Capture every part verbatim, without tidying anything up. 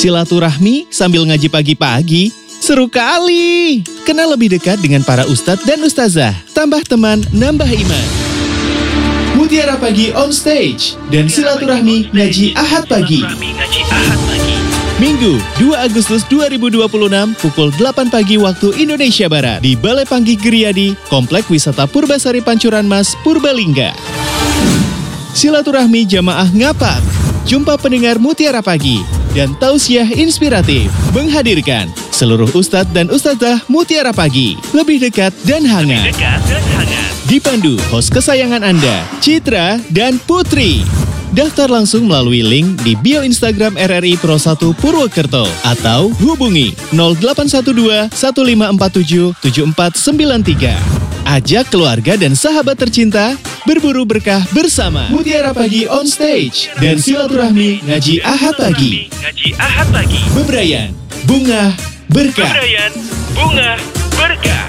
Silaturahmi sambil ngaji pagi-pagi, seru kali. Kenal lebih dekat dengan para ustadz dan ustazah, tambah teman, nambah iman. Mutiara Pagi on stage dan silaturahmi ngaji Ahad pagi. Minggu dua Agustus dua ribu dua puluh enam pukul delapan pagi waktu Indonesia Barat di Balai Panggih Geriyadi, Komplek Wisata Purbasari Pancuran Mas, Purbalingga. Silaturahmi jamaah ngapak, jumpa pendengar Mutiara Pagi, dan tausiah inspiratif menghadirkan seluruh ustadz dan ustazah Mutiara Pagi, lebih dekat dan hangat. Lebih dekat dan hangat. Dipandu host kesayangan Anda, Citra dan Putri. Daftar langsung melalui link di bio Instagram R R I Pro satu Purwokerto atau hubungi nol delapan satu dua satu lima empat tujuh tujuh empat sembilan tiga. Ajak keluarga dan sahabat tercinta berburu berkah bersama Mutiara Pagi on stage dan silaturahmi ngaji Ahad pagi. Ngaji Ahad pagi. Bebrayan, bunga, berkah. Bebrayan, bunga, berkah.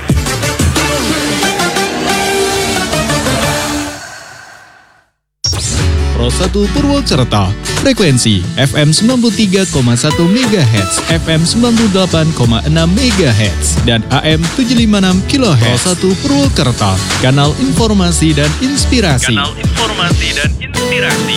Pro satu Purwokerto, frekuensi F M sembilan puluh tiga koma satu megahertz, F M sembilan puluh delapan koma enam megahertz, dan A M tujuh ratus lima puluh enam kilohertz. Pro satu Purwokerto, kanal informasi dan inspirasi. Kanal informasi dan inspirasi.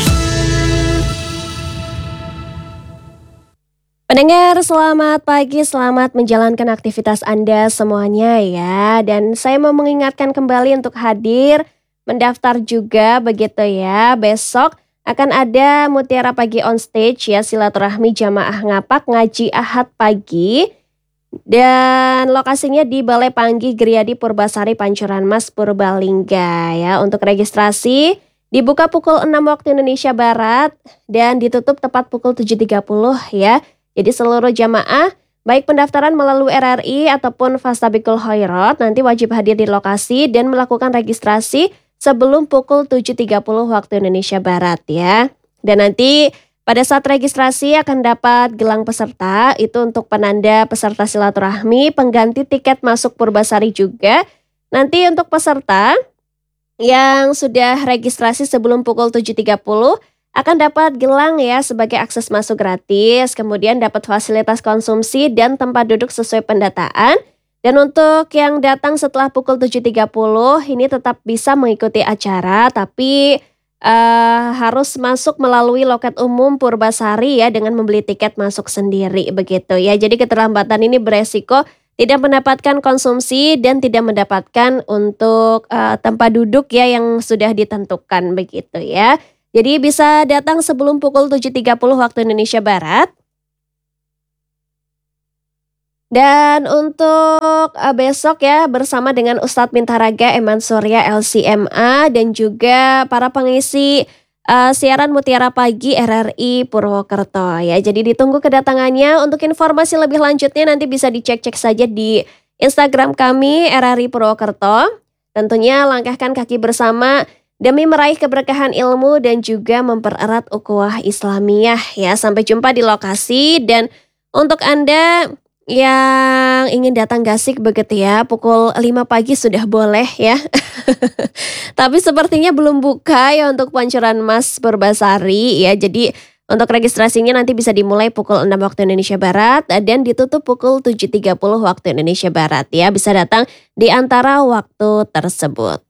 Pendengar, selamat pagi, selamat menjalankan aktivitas Anda semuanya ya. Dan saya mau mengingatkan kembali untuk hadir mendaftar juga begitu ya. Besok akan ada Mutiara Pagi on stage ya, silaturahmi jamaah ngapak ngaji Ahad pagi. Dan lokasinya di Balai Panggih Geriyadi Purbasari Pancuran Mas, Purbalingga ya. Untuk registrasi dibuka pukul enam waktu Indonesia Barat dan ditutup tepat pukul tujuh tiga puluh ya. Jadi seluruh jamaah baik pendaftaran melalui R R I ataupun Fastabikul Khairat nanti wajib hadir di lokasi dan melakukan registrasi sebelum pukul tujuh tiga puluh waktu Indonesia Barat ya. Dan nanti pada saat registrasi akan dapat gelang peserta, itu untuk penanda peserta silaturahmi, pengganti tiket masuk Purbasari juga. Nanti untuk peserta yang sudah registrasi sebelum pukul tujuh tiga puluh akan dapat gelang ya sebagai akses masuk gratis, kemudian dapat fasilitas konsumsi dan tempat duduk sesuai pendataan. Dan untuk yang datang setelah pukul tujuh tiga puluh ini tetap bisa mengikuti acara, tapi uh, harus masuk melalui loket umum Purbasari ya dengan membeli tiket masuk sendiri begitu ya. Jadi keterlambatan ini beresiko tidak mendapatkan konsumsi dan tidak mendapatkan untuk uh, tempat duduk ya yang sudah ditentukan begitu ya. Jadi bisa datang sebelum pukul tujuh tiga puluh waktu Indonesia Barat. Dan untuk uh, besok ya bersama dengan Ustadz Mintaraga Eman Surya L C M A dan juga para pengisi uh, siaran Mutiara Pagi R R I Purwokerto ya. Jadi ditunggu kedatangannya. Untuk informasi lebih lanjutnya nanti bisa dicek-cek saja di Instagram kami R R I Purwokerto. Tentunya langkahkan kaki bersama demi meraih keberkahan ilmu dan juga mempererat ukhuwah Islamiyah ya. Sampai jumpa di lokasi. Dan untuk Anda yang ingin datang gasik begitu ya, pukul lima pagi sudah boleh ya. Tapi sepertinya belum buka ya untuk Pancuran Mas Purbasari ya. Jadi untuk registrasinya nanti bisa dimulai pukul enam waktu Indonesia Barat dan ditutup pukul tujuh tiga puluh waktu Indonesia Barat ya. Bisa datang di antara waktu tersebut.